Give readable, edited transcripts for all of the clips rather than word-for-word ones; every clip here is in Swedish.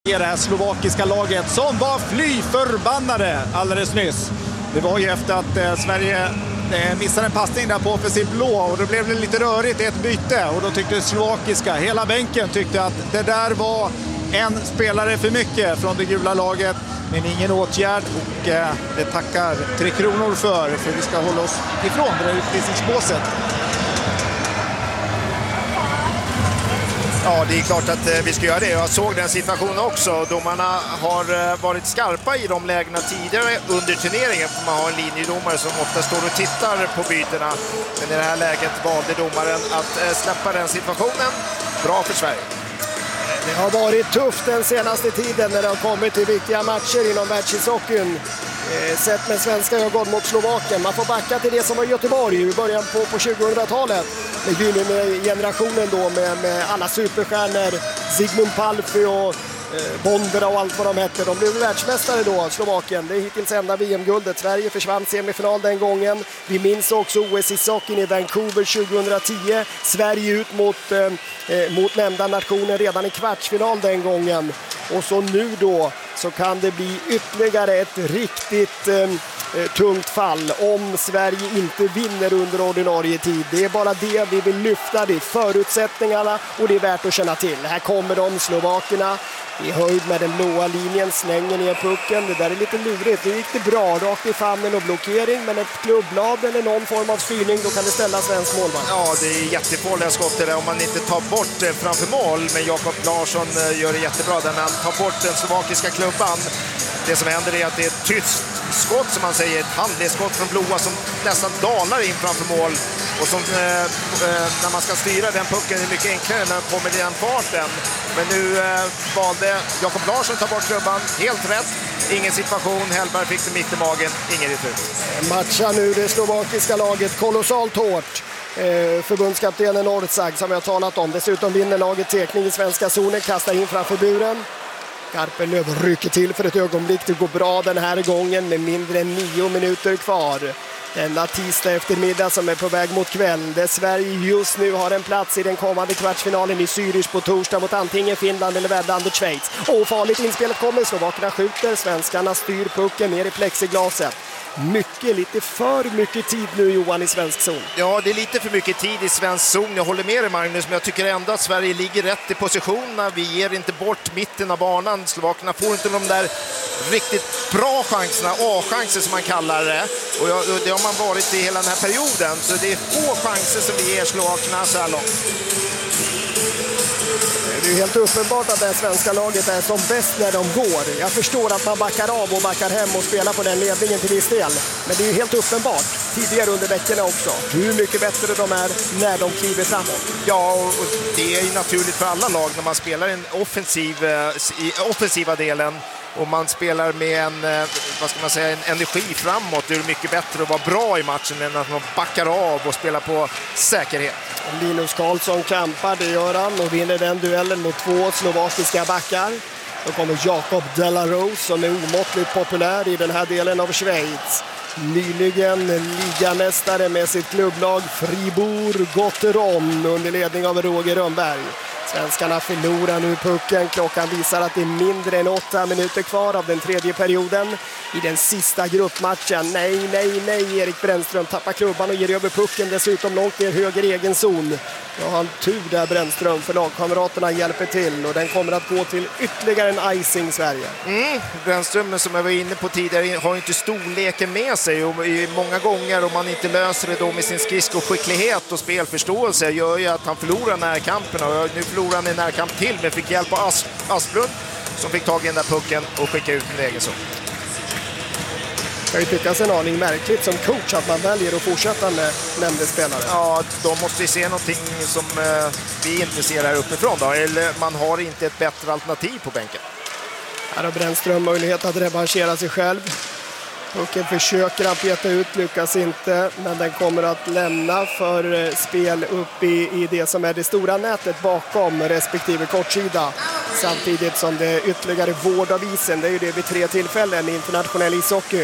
Det här slovakiska laget som var fly förbannade alldeles nyss. Det var ju efter att Sverige missade en passning där på offensiv blå och då blev det lite rörigt i ett byte och då tyckte slovakiska, hela bänken tyckte att det där var en spelare för mycket från det gula laget, men ingen åtgärd och det tackar Tre Kronor för vi ska hålla oss ifrån det där utvisningsbåset. Ja, det är klart att vi ska göra det. Jag såg den situationen också. Domarna har varit skarpa i de lägena tidigare under turneringen. Man har en linjedomare som ofta står och tittar på bytena. Men i det här läget valde domaren att släppa den situationen. Bra för Sverige. Det har varit tufft den senaste tiden när det har kommit till viktiga matcher inom världshockeyn. Sett med svenska ögon mot Slovakien. Man får backa till det som var i Göteborg i början på 2000-talet. Med generationen då med alla superstjärnor, Zygmunt Palffy och Bondra och allt vad de hette. De blev världsmästare då, Slovakien. Det är hittills enda VM-guldet. Sverige försvann semifinal den gången. Vi minns också OS-ishockeyn i Vancouver 2010. Sverige ut mot nämnda nationen redan i kvartsfinal den gången. Och så nu då så kan det bli ytterligare ett riktigt tungt fall om Sverige inte vinner under ordinarie tid. Det är bara det vi vill lyfta, det är förutsättningarna och det är värt att känna till. Här kommer de slovakerna i höjd med den blåa linjen, slänger ner pucken. Det där är lite lurigt. Det gick det bra, rakt i famnen och blockering, men ett klubbblad eller någon form av styrning, då kan det ställa svensk målvakt. Ja, det är jättefarliga skott där om man inte tar bort det framför mål, men Jakob Larsson gör det jättebra där när han tar bort den slovakiska klubban. Det som händer är att det är ett tyst skott, som man säger, ett handledsskott från blåa som nästan dalar in framför mål. Och som när man ska styra den pucken är mycket enklare när den kommer i den farten. Men nu valde Jakob Larsson ta bort klubban, helt rätt. Ingen situation, Hellberg fick det mitt i magen, ingen retur. Matchar nu det slovakiska laget kolossalt hårt. Förbundskaptenen Orszag som jag har talat om. Dessutom vinner laget tekning i svenska zonen, kastar in framför buren. Garpenlöv rycker till för ett ögonblick. Det går bra den här gången med mindre än 9 minuter kvar. Denna tisdag eftermiddag som är på väg mot kväll, där Sverige just nu har en plats i den kommande kvartsfinalen i Zürich på torsdag mot antingen Finland eller värdlandet Schweiz. Och farligt inspelet kommer, slovakerna skjuter, svenskarna styr pucken ner i plexiglaset. Lite för mycket tid nu, Johan, i svensk zon. Ja, det är lite för mycket tid i svensk zon. Jag håller med dig, Magnus, men jag tycker ändå att Sverige ligger rätt i positionerna. Vi ger inte bort mitten av banan. Slovakerna får inte de där riktigt bra chanserna, A-chanser som man kallar det. Och det har man varit i hela den här perioden. Så det är få chanser som vi ger slovakerna så här långt. Det är helt uppenbart att det svenska laget är som bäst när de går. Jag förstår att man backar av och backar hem och spelar på den ledningen till viss del. Men det är ju helt uppenbart, tidigare under veckorna också, hur mycket bättre de är när de kliver framåt. Ja, och det är ju naturligt för alla lag när man spelar en offensiva delen. Och man spelar med en energi framåt. Det är mycket bättre att vara bra i matchen än att man backar av och spelar på säkerhet. Linus Karlsson kämpar, det gör han, och vinner den duellen mot 2 slovakiska backar. Då kommer Jacob Delarose som är omåttligt populär i den här delen av Schweiz. Nyligen ligamästare med sitt klubblag Fribourg Gotteron under ledning av Roger Rönnberg. Svenskarna förlorar nu pucken. Klockan visar att det är mindre än 8 minuter kvar av den tredje perioden i den sista gruppmatchen. Nej, Erik Brännström tappar klubban och ger över pucken dessutom långt ner höger egen zon. Ja, han tur där, Brännström, för lagkamraterna hjälper till och den kommer att gå till ytterligare en icing Sverige. Brännström, som jag var inne på tidigare, har inte storleken med sig och många gånger om man inte löser det då med sin skridskoskicklighet och spelförståelse gör ju att han förlorar närkampen, och nu förlorar han en närkamp till, men fick hjälp av Asplund som fick tag i den där pucken och skicka ut en egen zon. Det kan ju tyckas en aning märkligt som coach att man väljer att fortsätta med nämnde spelare. Ja, då måste vi se någonting som vi inte ser här uppifrån då. Eller man har inte ett bättre alternativ på bänken. Här har Brännström möjlighet att revanschera sig själv. Pucken försöker han peta ut, lyckas inte, men den kommer att lämna för spel upp i det som är det stora nätet bakom respektive kortsida. Samtidigt som det är ytterligare vård av isen. Det är ju det vid 3 tillfällen i internationell ishockey.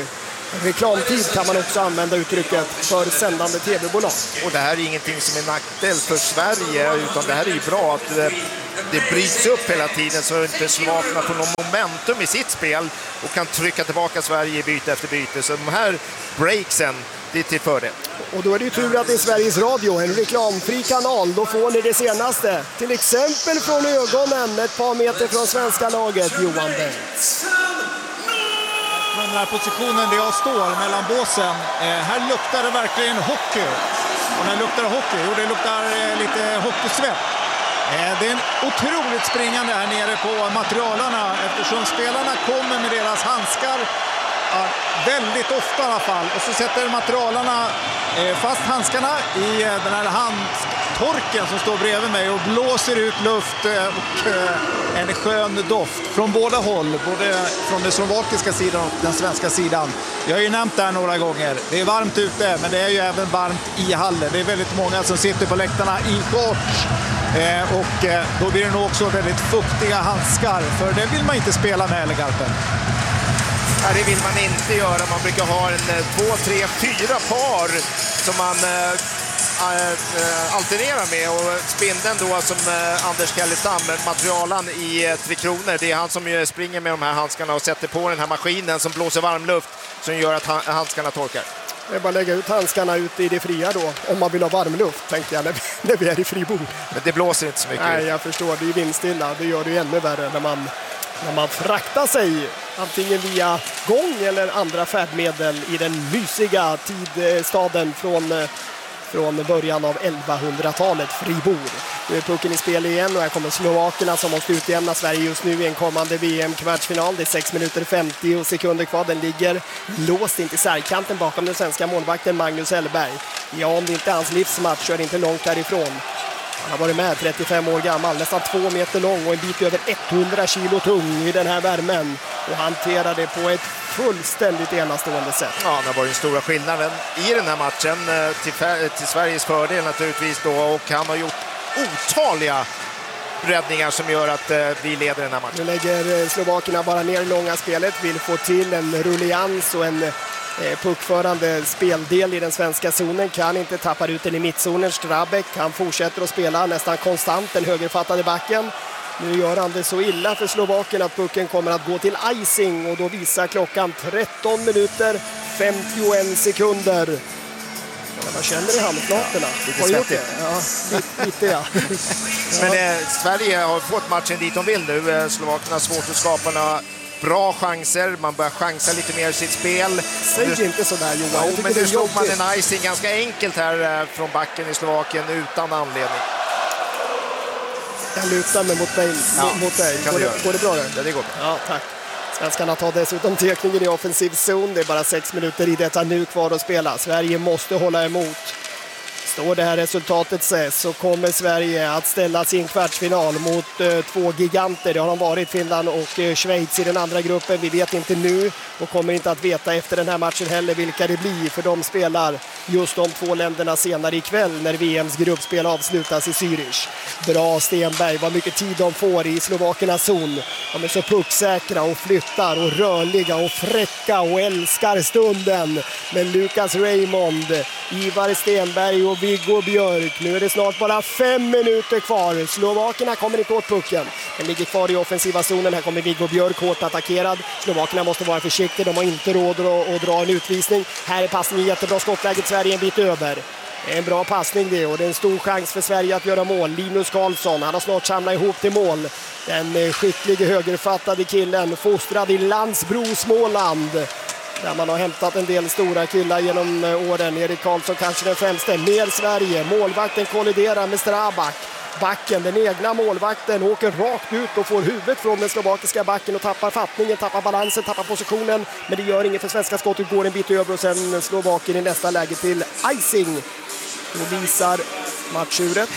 reklamtid kan man också använda uttrycket för sändande tv-bolag. Och det här är ingenting som är nackdel för Sverige, utan det här är ju bra att det bryts upp hela tiden så att inte slovakerna får någon momentum i sitt spel och kan trycka tillbaka Sverige i byte efter byte. Så de här breaksen, det är till fördel. Och då är det ju tur att det är Sveriges Radio, en reklamfri kanal. Då får ni det senaste. Till exempel från ögonen, ett par meter från svenska laget, Johan Bengts. Från den här positionen där jag står mellan båsen, här luktar det verkligen hockey. Och när det luktar hockey, jo, det luktar lite hockeysvett. Det är en otroligt springande här nere på materialarna eftersom spelarna kommer med deras handskar väldigt ofta i alla fall. Och så sätter materialarna fast handskarna i den här handtorken som står bredvid mig och blåser ut luft och en skön doft från båda håll, både från den slovakiska sidan och den svenska sidan. Jag har ju nämnt det här några gånger. Det är varmt ute, men det är ju även varmt i hallen. Det är väldigt många som sitter på läktarna i shorts. Och då blir det nog också väldigt fuktiga handskar, för det vill man inte spela med, eller Garpen? Nej, det vill man inte göra. Man brukar ha en 2, 3, 4 par som man alternerar med. Och spindeln då som Anders Kellestam, materialen i 3 Kronor, det är han som springer med de här handskarna och sätter på den här maskinen som blåser varm luft som gör att handskarna torkar. Det är bara att lägga ut handskarna ute i det fria då, om man vill ha varm luft, tänkte jag, när vi är i fribord. Men det blåser inte så mycket. Nej, jag förstår. Det är vindstilla. Det gör det ju ännu värre när man fraktar sig antingen via gång eller andra färdmedel i den mysiga tidstaden från början av 1100-talet, Fribor. Nu är pucken i spel igen och här kommer slovakerna som måste utjämna Sverige just nu i en kommande VM-kvartsfinal. Det är 6 minuter 50 sekunder kvar. Den ligger låst in till särkanten bakom den svenska målvakten Magnus Hellberg. Ja, om det inte är hans livsmatch så är det inte långt därifrån. Han har varit med, 35 år gammal, nästan 2 meter lång och en bit över 100 kilo tung i den här värmen. Och hanterar det på ett fullständigt enastående sätt. Ja, det var den stora skillnaden i den här matchen till Sveriges fördel naturligtvis då. Och han har gjort otaliga räddningar som gör att vi leder den här matchen. Nu lägger slovakerna bara ner långa spelet, vill få till en rullians och en puckförande speldel i den svenska zonen, kan inte tappa ut den i mittzonen. Strabek, han fortsätter att spela nästan konstant den högerfattade backen. Nu gör han det så illa för Slovaken att pucken kommer att gå till icing och då visar klockan 13 minuter 51 sekunder. Ja, man känner i handflatorna. Lite svettigt. Ja, lite ja. Men Sverige har fått matchen dit de vill nu. Slovakerna har svårt att skapa några bra chanser. Man börjar chansa lite mer i sitt spel. Säg inte sådär, Johan. Ja, men nu slog man en icing ganska enkelt här från backen i Slovakien utan anledning. Jag lutar mig mot dig. Går det bra där? Ja, det går bra. Ja, tack. Svenskarna tar dessutom tekningen i offensiv zon. Det är bara 6 minuter i detta nu kvar att spela. Sverige måste hålla emot. Står det här resultatet sig så kommer Sverige att ställas i en kvartsfinal mot 2 giganter. Det har de varit, Finland och Schweiz i den andra gruppen. Vi vet inte nu och kommer inte att veta efter den här matchen heller vilka det blir. För de spelar just de 2 länderna senare ikväll när VMs gruppspel avslutas i Zürich. Bra Stenberg, vad mycket tid de får i slovakernas zon. De är så pucksäkra och flyttar och rörliga och fräcka och älskar stunden. Men Lukas Raymond, Ivar Stenberg och Viggo Björk. Nu är det snart bara 5 minuter kvar. Slovakerna kommer inte åt pucken. Den ligger kvar i offensiva zonen. Här kommer Viggo Björk hårt attackerad. Slovakerna måste vara försiktiga. De har inte råd att dra en utvisning. Här är passningen jättebra. Skottläget Sverige en bit över. En bra passning det och det är en stor chans för Sverige att göra mål. Linus Karlsson, han har snart samlat ihop till mål. Den skickliga högerfattade killen, fostrad i Landsbro, Småland. Där man har hämtat en del stora killar genom åren. Erik Karlsson kanske den främste. Mer Sverige. Målvakten kolliderar med Strabak. Backen, den egna målvakten, åker rakt ut och får huvudet från den slovakiska backen och tappar fattningen, tappar balansen, tappar positionen. Men det gör inget för svenska skottet, går en bit över och sen Slovakien i nästa läge till icing. Då visar matchuret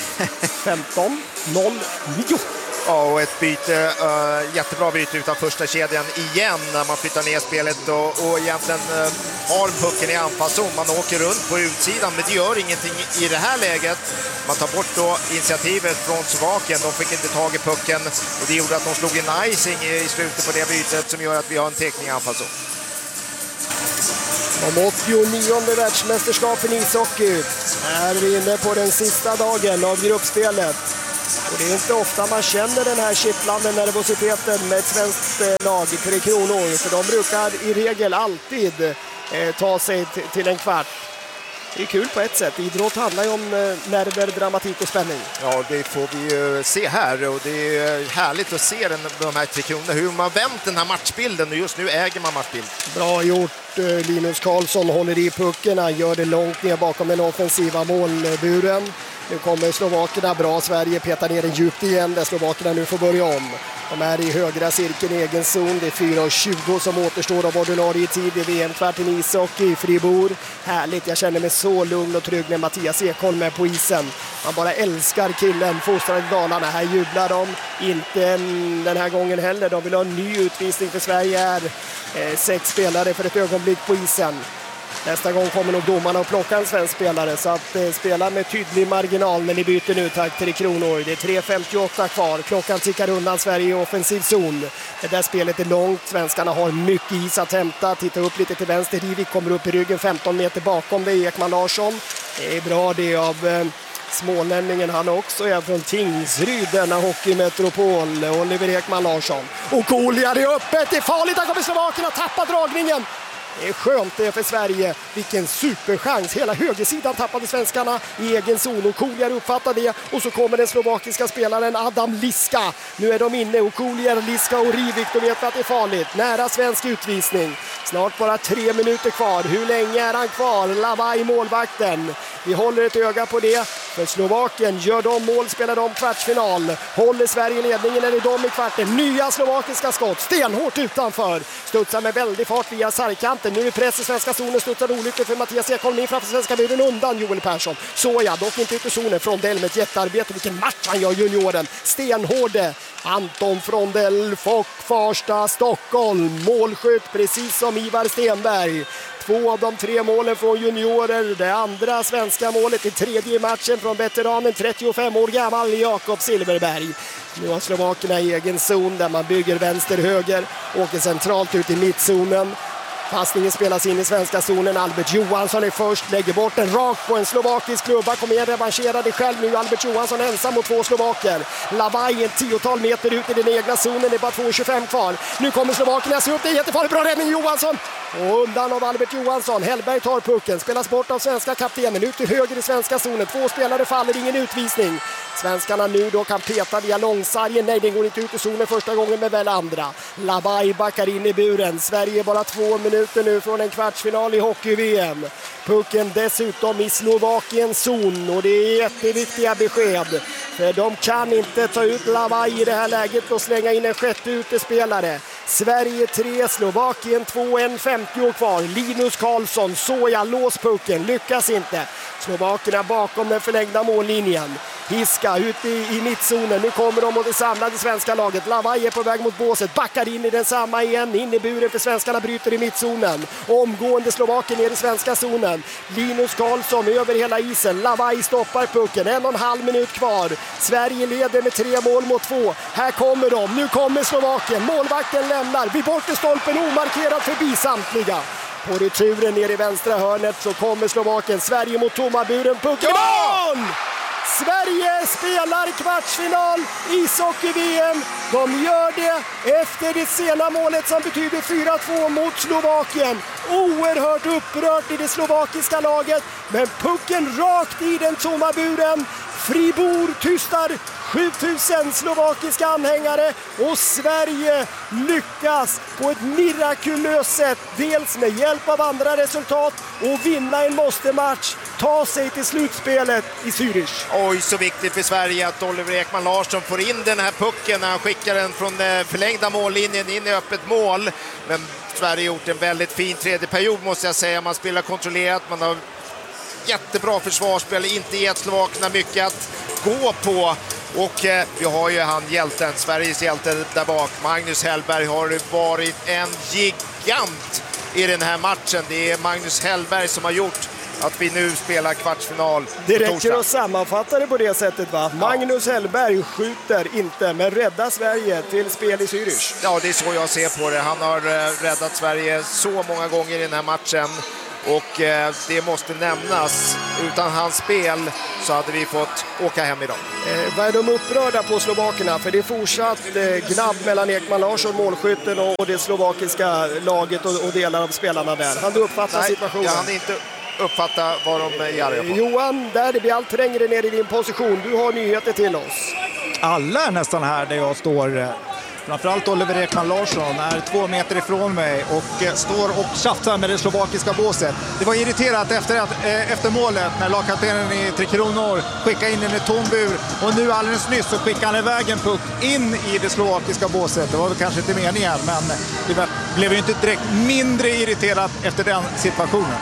15-0-9. Ja, och ett byte, jättebra byte utav första kedjan igen när man flyttar ner spelet och egentligen har pucken i anfallszon. Man åker runt på utsidan, men det gör ingenting i det här läget. Man tar bort då initiativet från Slovakien. De fick inte tag i pucken och det gjorde att de slog en icing i slutet på det bytet som gör att vi har en teckning i anfallszon. Om 89:e världsmästerskapen i ishockey är vi inne på den sista dagen av gruppspelet. Och det är inte ofta man känner den här kittlande nervositeten med ett svenskt lag, Tre Kronor. För de brukar i regel alltid ta sig till en kvart. Det är kul på ett sätt. Idrott handlar ju om nerver, dramatik och spänning. Ja, det får vi ju se här. Och det är härligt att se de här Tre Kronor. Hur man vänt den här matchbilden. Och just nu äger man matchbilden. Bra gjort. Linus Karlsson håller i puckarna. Gör det långt ner bakom den offensiva målburen. Nu kommer slovakerna. Bra, Sverige petar ner den djupt igen. Där slovakerna nu får börja om. De är i högra cirkeln i egen zon. Det är 4:20 som återstår av ordinarie tid i VM-kvarten i ishockey i Fribourg. Härligt, jag känner mig så lugn och trygg när Mattias Ekholm är på isen. Man bara älskar killen, fostrad i Dalarna. Här jublar de, inte den här gången heller. De vill ha en ny utvisning för Sverige är 6 spelare för ett ögonblick på isen. Nästa gång kommer nog domarna att plocka en svensk spelare, så att spela med tydlig marginal när ni byter nu, tack till Kronor. Det är 3:58 kvar, klockan tickar undan Sverige i offensiv zon. Det där spelet är långt, svenskarna har mycket is att hämta. Titta upp lite till vänster, Rivik kommer upp i ryggen 15 meter bakom det, Ekman Larsson. Det är bra det av smålänningen, han också är från Tingsryd, denna hockeymetropol, Oliver Ekman Larsson. Och Kolja, det är öppet, det är farligt, där kommer slovakerna, tappa dragningen. Det är skönt det för Sverige. Vilken superchans. Hela högersidan tappade svenskarna i egen zon. Och Koljar uppfattar det. Och så kommer den slovakiska spelaren Adam Liska. Nu är de inne. Och Koljar, Liska och Rivik. De vet att det är farligt. Nära svensk utvisning. Snart bara 3 minuter kvar. Hur länge är han kvar? Lavaj, målvakten. Vi håller ett öga på det. För Slovakien gör de mål, spelar de kvartsfinal. Håller Sverige ledningen eller de i kvarten. Nya slovakiska skott. Stenhårt utanför. Studsar med väldig fart via sargkanten. Nu är press i svenska zonen. Studsar olyckligt för Mattias Ekholm in framför svenska buren undan Joel Persson. Så ja, dock inte ut i zonen. Frondell med ett jättearbete. Vilken match han gör, junioren. Stenhårde. Anton Frondell, Fock, Farsta, Stockholm. Målskytt precis som Ivar Stenberg. 2 av de 3 målen från juniorer. Det andra svenska målet i tredje matchen från veteranen 35 år gammal Jakob Silverberg. Nu har slovakerna i egen zon där man bygger vänster-höger. Åker centralt ut i mittzonen. Passningen spelas in i svenska zonen. Albert Johansson är först, lägger bort den rakt på en slovakisk klubba. Kommer igen, revanscherar det själv nu. Albert Johansson ensam mot 2 slovaker. Lavaj en 10-tal meter ut i den egna zonen. Det är bara 2:25 kvar. Nu kommer slovakerna se upp. Det är jättefarligt, bra räddning Johansson. Och undan av Albert Johansson. Hellberg tar pucken. Spelas bort av svenska kaptenen. Ut till höger i svenska zonen. 2 spelare faller, ingen utvisning. Svenskarna nu då kan peta via långsargen. Nej, den går inte ut i zonen första gången med väl andra. Lavaj backar in i buren. Sverige bara 2 minuter nu från en kvartsfinal i hockey-VM. Pucken dessutom i Slovakiens zon. Och det är jätteviktiga besked. För de kan inte ta ut Lavaj i det här läget och slänga in en sjätte utespelare. Sverige 3, Slovakien 2, 1:50 kvar. Linus Karlsson, Soja, lås pucken, lyckas inte. Slovakerna bakom den förlängda mållinjen. Hiska ut i mittzonen. Nu kommer de mot det samlade svenska laget. Lavaj är på väg mot båset. Backar in i den samma igen. In i buren för svenskarna bryter i mittzonen. Omgående Slovakien ner i svenska zonen. Linus Karlsson över hela isen. Lavaj stoppar pucken. 1,5 minut kvar. Sverige leder med 3 mål mot 2. Här kommer de. Nu kommer Slovakien. Målvakten lämnar. Vid bortre stolpen omarkerat förbi samtliga. På returen ner i vänstra hörnet så kommer Slovakien. Sverige mot tomma buren. Pucken i mål! Sverige spelar kvartsfinal ishockey-VM. De gör det efter det sena målet som betyder 4-2 mot Slovakien. Oerhört upprört i det slovakiska laget. Men pucken rakt i den tomma buren. Fribourg tystar 7000 slovakiska anhängare och Sverige lyckas på ett mirakulöst sätt, dels med hjälp av andra resultat och vinna en måste-match, ta sig till slutspelet i Zürich. Oj, så viktigt för Sverige att Oliver Ekman Larsson får in den här pucken när han skickar den från förlängda mållinjen in i öppet mål. Men Sverige har gjort en väldigt fin tredje period måste jag säga. Man spelar kontrollerat, man har jättebra försvarsspel, inte gett slovakerna mycket att gå på. Och vi har ju han hjälten, Sveriges hjälte där bak. Magnus Hellberg har varit en gigant i den här matchen. Det är Magnus Hellberg som har gjort att vi nu spelar kvartsfinal. Det räcker att sammanfatta det på det sättet, va? Ja. Magnus Hellberg skjuter inte, men räddar Sverige till spel i Zürich. Ja, det är så jag ser på det. Han har räddat Sverige så många gånger i den här matchen. Och det måste nämnas, utan hans spel så hade vi fått åka hem idag. Vad är de upprörda på slovakerna? För det är fortsatt gnabb mellan Ekman Larsson, målskytten, och det slovakiska laget och delar av spelarna där. Han uppfattar situationen. Jag hann inte uppfatta vad de är arga på. Johan, där det blir allt trängre ner i din position. Du har nyheter till oss. Alla är nästan här där jag står. Framförallt Oliver Ekman Larsson är 2 meter ifrån mig och står och tjafsar med det slovakiska båset. Det var irriterat efter målet när lagkaptenen i Tre Kronor skickade in den i tom bur, och nu alldeles nyss så skickade han iväg en puck in i det slovakiska båset. Det var väl kanske inte meningen, men det blev ju inte direkt mindre irriterat efter den situationen.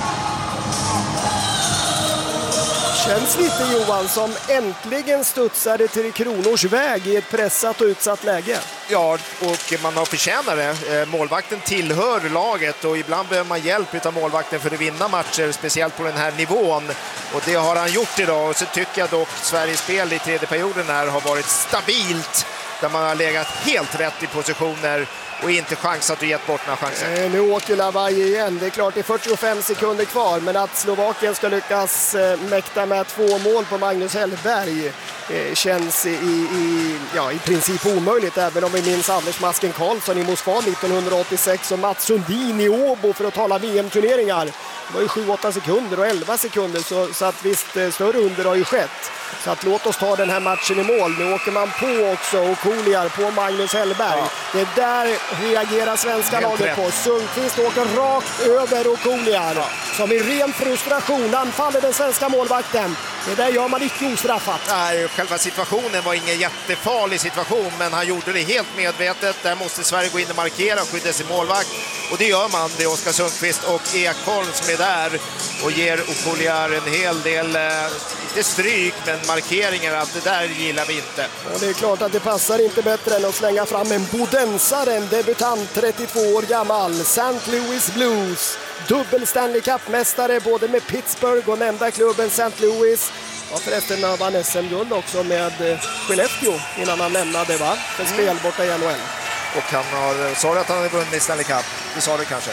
Känns lite, Johan, som äntligen studsade Tre Kronors väg i ett pressat och utsatt läge. Ja, och man har förtjänat det. Målvakten tillhör laget och ibland behöver man hjälp av målvakten för att vinna matcher, speciellt på den här nivån. Och det har han gjort idag, och så tycker jag dock Sveriges spel i tredje perioden här har varit stabilt, där man har legat helt rätt i positioner och inte chansat och gett bort några chanser. Nu åker Lavaj igen. Det är klart det är 45 sekunder kvar, men att Slovakien ska lyckas mäkta med 2 mål på Magnus Hellberg känns i princip omöjligt, även om vi minns Anders Masken Karlsson i Moskva 1986 och Mats Sundin i Åbo, för att tala VM-turneringar. Det var ju 7-8 sekunder och 11 sekunder, så att visst, större under har ju skett. Så att låt oss ta den här matchen i mål. Nu åker man på också och Koliar på Magnus Hellberg. Ja. Det där reagerar svenska laget på. Sundqvist åker rakt över och Koliar, som i ren frustration anfaller den svenska målvakten. Det där gör man inte ostraffat. Nej, själva situationen var ingen jättefarlig situation, men han gjorde det helt medvetet. Där måste Sverige gå in och markera och skydda sin målvakt. Och det gör man. Det är Oskar Sundqvist och Ekholm som är där och ger Okoliar en hel del, inte stryk, men markeringar att det där gillar vi inte. Och det är klart att det passar inte bättre än att slänga fram en bodensare, en debutant, 32 år gammal, St. Louis Blues. Dubbel Stanley Cup-mästare både med Pittsburgh och nämnda klubben St. Louis. Och förresten vann SM-guld också med Skellefteå innan han lämnade, va? För spel borta i NHL. Och han har, sa du att han hade vunnit Stanley Cup? Du sa det kanske?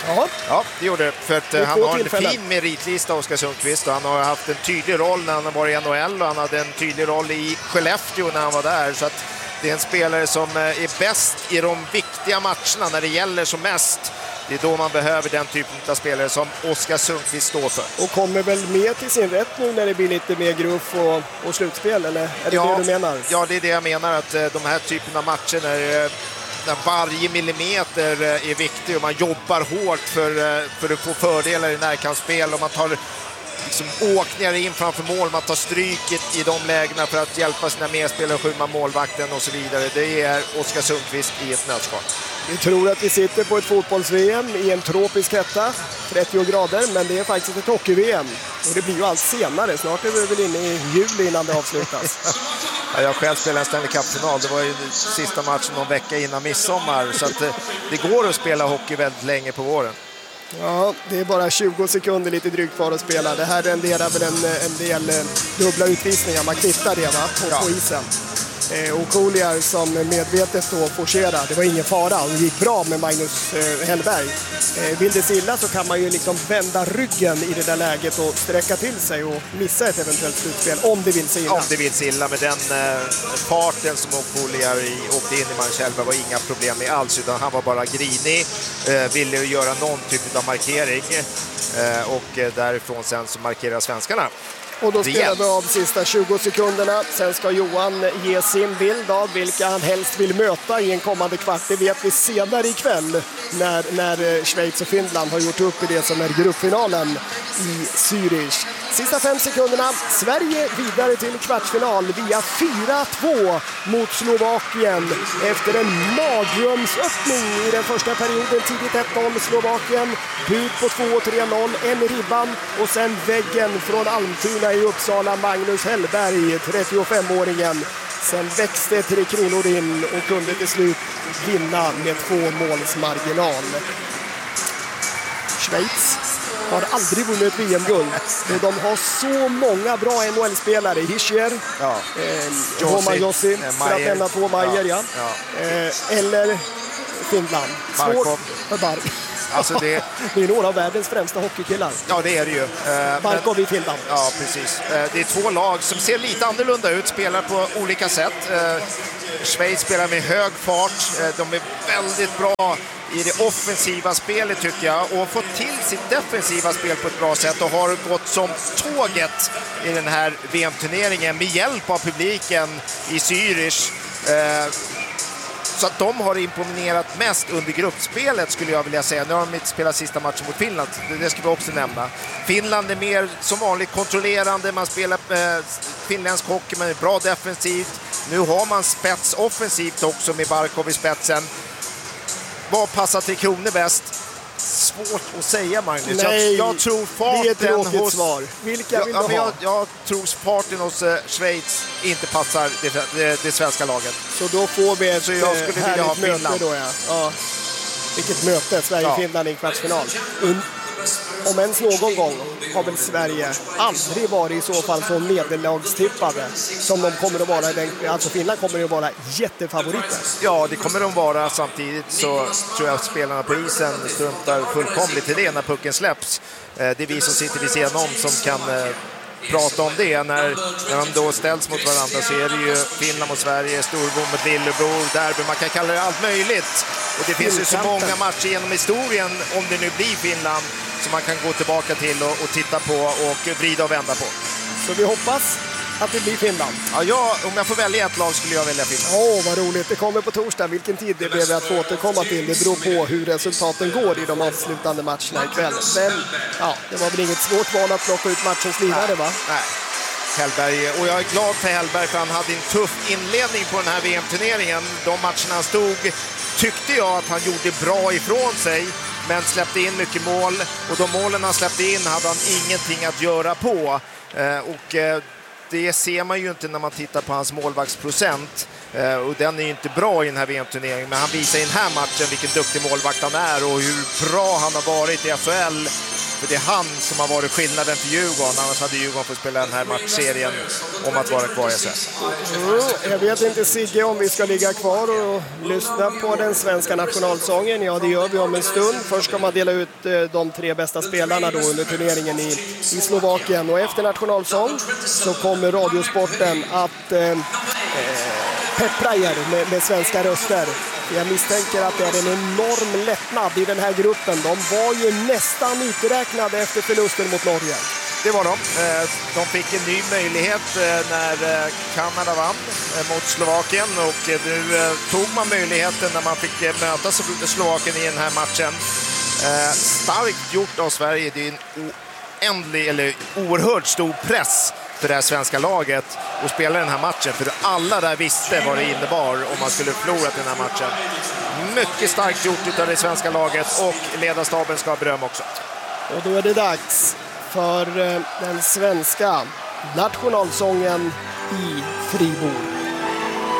Ja, det gjorde det. För att han har en fin meritlista, Oskar Sundqvist, och han har haft en tydlig roll när han har varit i NHL, och han hade en tydlig roll i Skellefteå när han var där. Så att det är en spelare som är bäst i de viktiga matcherna när det gäller som mest. Det är då man behöver den typen av spelare som Oskar Sundqvist står för. Och kommer väl med till sin rätt nu när det blir lite mer gruff och slutspel, eller är det det du menar? Ja, det är det jag menar, att de här typen av matcher när varje millimeter är viktig och man jobbar hårt för att få fördelar i närkampsspel, och man tar liksom åkningar in framför mål, man tar stryket i de lägena för att hjälpa sina medspelare och skymma målvakten och så vidare. Det är Oskar Sundqvist i ett nötskal. Vi tror att vi sitter på ett fotbolls-VM i en tropisk hetta, 30 grader, men det är faktiskt ett hockey-VM. Och det blir ju allt senare, snart är vi väl inne i juli innan det avslutas. Ja, jag själv spelade en Stanley Cup-final, det var ju sista matchen någon vecka innan midsommar, så att det går att spela hockey väldigt länge på våren. Ja, det är bara 20 sekunder lite drygt kvar att spela. Det här renderar väl en del dubbla utvisningar, man kvittar det, va? På isen. Och Koliar som medvetet då forcerar. Det var ingen fara och det gick bra med Magnus Hellberg. Vill det illa så kan man ju liksom vända ryggen i det där läget och sträcka till sig och missa ett eventuellt slutspel om det vill sig illa. Om det vill sig illa, med den farten som Koliar åkte in i Magnus Hellberg var inga problem med alls, utan han var bara grinig, ville göra någon typ av markering, och därifrån sen så markerar svenskarna. Och då spelar vi av sista 20 sekunderna. Sen ska Johan ge sin bild av vilka han helst vill möta i en kommande kvart. Det vet vi senare ikväll när Schweiz och Finland har gjort upp i det som är gruppfinalen i Zürich. Sista 5 sekunderna. Sverige vidare till kvartsfinal via 4-2 mot Slovakien. Efter en mardrömsöppning i den första perioden, tidigt 1-0 Slovakien. Bud på 2-3-0, en ribban och sen väggen från Almtuna i Uppsala, Magnus Hellberg, 35-åringen. Sen växte Tre Kronor in och kunde till slut vinna med 2 målsmarginal. Schweiz har aldrig vunnit VM-guld. Och de har så många bra NHL-spelare. Hischier, Roman Jossi, för att nämna 2 Maier, eller Finland. Svårt för Alltså det är några av världens främsta hockeykillar. Ja, det är det ju. Barkov i Finland. Ja, precis. Det är två lag som ser lite annorlunda ut, spelar på olika sätt. Schweiz spelar med hög fart. De är väldigt bra i det offensiva spelet tycker jag, och fått till sitt defensiva spel på ett bra sätt och har gått som tåget i den här VM-turneringen med hjälp av publiken i Zürich. Så att de har imponerat mest under gruppspelet skulle jag vilja säga. Nu har de inte spelat sista matchen mot Finland, det ska vi också nämna. Finland är mer som vanligt kontrollerande, man spelar finländsk hockey med bra defensivt. Nu har man spets offensivt också med Barkov i spetsen. Vad passar till Kronor bäst? Svårt att säga, Magnus. Nej, jag tror farten det är ett tråkigt hos... svar. Vilka vill du ha? Jag tror farten hos Schweiz inte passar det svenska laget. Så då får vi ett härligt möte då, ja. Vilket möte, Sverige-Finland i en kvartsfinal. Om ens någon gång har väl Sverige aldrig varit i så fall så nederlagstippade som de kommer att vara. Alltså Finland kommer att vara jättefavoriter. Ja, det kommer de vara. Samtidigt så tror jag att spelarna på isen struntar fullkomligt i det när pucken släpps. Det är vi som sitter vid sidan om som kan prata om det. När de då ställs mot varandra så är det ju Finland mot Sverige, Storbo mot Lillebror, derby. Man kan kalla det allt möjligt. Och det finns ju så många matcher genom historien, om det nu blir Finland, som man kan gå tillbaka till och titta på och vrida och vända på. Så vi hoppas att det blir Finland. Ja, om jag får välja ett lag skulle jag välja Finland. Vad roligt. Det kommer på torsdag. Vilken tid det blir att få återkomma till. Det beror på hur resultaten går i de avslutande matcherna ikväll. Men ja, det var väl inget svårt val att plocka ut matchens lirare, va? Nej. Hellberg, och jag är glad för Hellberg för han hade en tuff inledning på den här VM-turneringen. De matcherna han stod tyckte jag att han gjorde bra ifrån sig, men släppte in mycket mål, och de målen han släppte in hade han ingenting att göra på. Och det ser man ju inte när man tittar på hans målvaktsprocent, och den är ju inte bra i den här VM-turneringen, men han visar i den här matchen vilken duktig målvakt han är och hur bra han har varit i SHL. För det är han som har varit skillnaden för Djurgården. Annars hade Djurgården fått spela den här matchserien om att vara kvar i SHL. Jag vet inte, Sigge, om vi ska ligga kvar och lyssna på den svenska nationalsången. Ja, det gör vi om en stund. Först ska man dela ut de 3 bästa spelarna då under turneringen i Slovakien. Och efter nationalsång så kommer Radiosporten att peppra er med svenska röster. Jag misstänker att det är en enorm lättnad i den här gruppen. De var ju nästan uträknade efter förlusten mot Norge. Det var de. De fick en ny möjlighet när Kanada vann mot Slovakien, och nu tog man möjligheten när man fick möta Slovakien i den här matchen. Starkt gjort av Sverige. Det är en oerhört stor press för det här svenska laget och spela den här matchen, för alla där visste vad det innebar om man skulle förlora den här matchen. Mycket starkt gjort av det svenska laget, och ledarstaben ska ha beröm också. Och då är det dags för den svenska nationalsången i Fribourg.